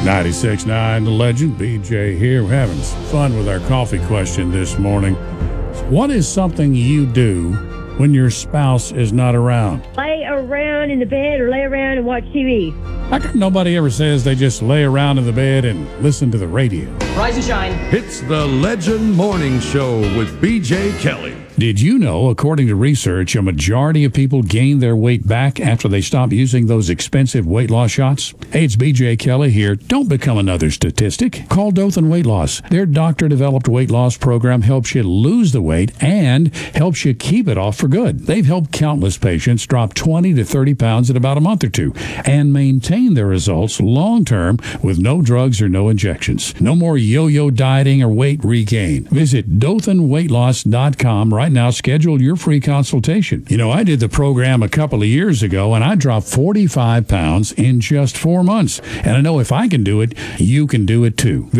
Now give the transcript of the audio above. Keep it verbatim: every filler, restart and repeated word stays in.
ninety-six point nine The Legend, B J here. We're having some fun with our coffee question this morning. What is something you do when your spouse is not around? Lay around in the bed or lay around and watch T V. How come nobody ever says they just lay around in the bed and listen to the radio? Rise and shine. It's the Legend Morning Show with B J Kelly. Did you know, according to research, a majority of people gain their weight back after they stop using those expensive weight loss shots? Hey, it's B J Kelly here. Don't become another statistic. Call Dothan Weight Loss. Their doctor-developed weight loss program helps you lose the weight and helps you keep it off for good. They've helped countless patients drop twenty to thirty pounds in about a month or two and maintain their results long-term with no drugs or no injections. No more yo-yo dieting or weight regain. Visit Dothan Weight Loss dot com right now. Schedule your free consultation. You know, I did the program a couple of years ago, and I dropped forty-five pounds in just four months. And I know if I can do it, you can do it too.